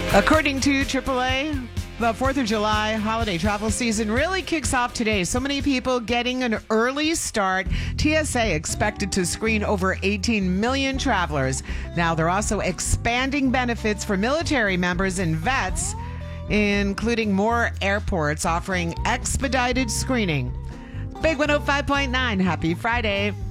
According to AAA, the 4th of July holiday travel season really kicks off today. So many people getting an early start. TSA expected to screen over 18 million travelers. Now, they're also expanding benefits for military members and vets, including more airports offering expedited screening. Big 105.9. Happy Friday.